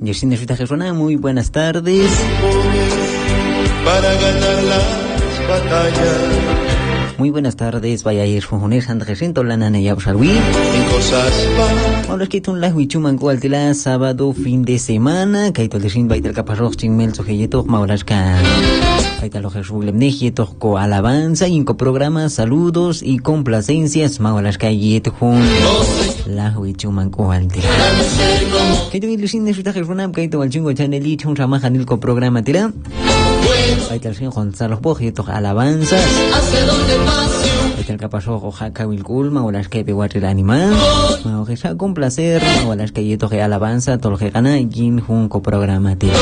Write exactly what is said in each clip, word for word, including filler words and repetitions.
Yesina Rita Gerona, muy buenas tardes. Para ganar las batallas. Muy buenas tardes, vaya a ir Fujones Andresiento la nana y Absalwi. En cosas pa. Ahora es que tú la huichuman cualtila sábado fin de semana, que hay todo el sin baitar caparrox chingmel sojeyeto maulasca. Baitar lo Jesús lemnejeto co alabanza y co programa saludos y complacencias maulasca yeto jun. La huichuman cualtila. Que tú el sin de su tajefuna, que hay todo el chingo chaneli chun ramajan el co programa tila. Baitar sin Gonzalo Bojeto alabanzas. Baitar capazo ojaca wilkul maulasca peguatri animal. Maulasca con placer maulasca yeto que alabanza todo lo que gana y jun co programa tila.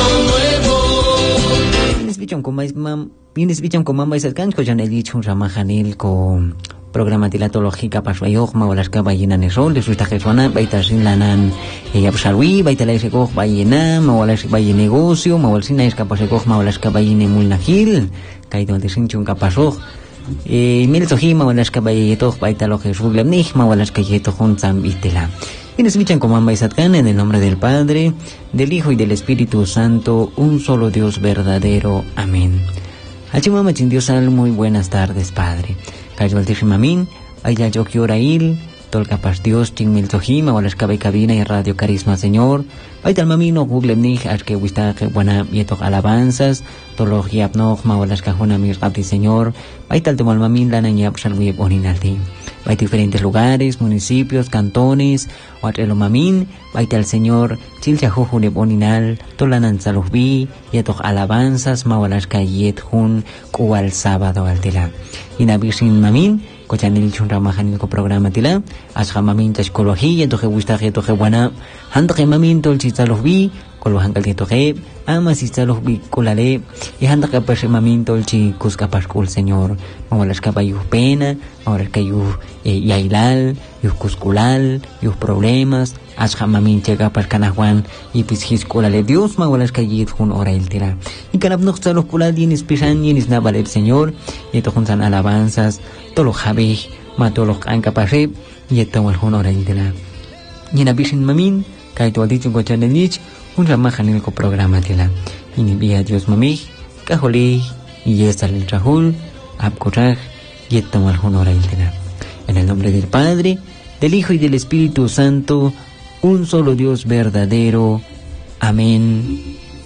Bichon con más mam, vienes bichon con mamá y se cancho ya ne dicho un ramajanil con programa tilatológica paso ayo maulasca ballena nesol de su esta jesuana baita sin lanan e absalwi baita la ese go ballena maulasca balle negocio maulasina es capaz de go maulasca ballene mulnagil caído de sin chun capazo e mil toji maulasca balle to baita lo jesús lemnih maulasca yeto jun zambitela. Y nos escuchan como ambas atcan en el nombre del Padre, del Hijo y del Espíritu Santo, un solo Dios verdadero. Amén. Achimama Diosal, muy buenas tardes, Padre. Cayol Tishimamin, Ayal Yokiorail, Tolcapas Dios, Chingmil Tojima, o las Cabe Cabina y Radio Carisma Señor. Baital Mamino, Google Nih, Ashke Wista, Buena Yetok Alabanzas, Tologiap Nogma, o las Cajuna Mir Abdi Señor. Baital Temal Mamin, Lana Yap Salwieb Oninaldi. Hay diferentes lugares, municipios, cantones, Huatrelo Mamín, Baita el Señor, Chilchajuju de Boninal, Tolanan Salujbi, Yetok Alabanzas, Mawalashka Yet Hun, Kual Sábado Altila. Y Nabirsin Mamín, Cochanil Chunramajanil ko programa tila, Asha Mamín Tashkoloji, Yetoje Wistaje Toje Buana, Hantoje Mamín Tolchitzalujbi, Kolohankal Yetoje, Ama Sitzalujbi Kulale, y Hantoje Pashe Mamín Tolchi Kuskapashkul Señor, Mawalashka Bayuh Pena, Mawalashka Yuh Yailal, Yuh Kuskulal, Yuh Problemas, Asha Mamín Chega Pascanajuan, y Pishis Kulale Dios, Mawalashka Yit Hun Orail Tira. Y Kalab Noxtalos Kulal, Yenis Pishan, Yenis Nabal el Señor, Yetohun San Alabanzas, Tolo Jabe, Matolo Ankapashe, Yetawal Hun Orail Tira. Y Nabisin Mamín, Kaito Dicho Gochanenich, un ramajan en el programa tila. Y ni a Dios Mamí, Cajolí, y Yesal el Rahul, Abkoraj, Yetawal Hun Orail Tira. En el nombre del Padre, del Hijo y del Espíritu Santo, un solo Dios verdadero. Amén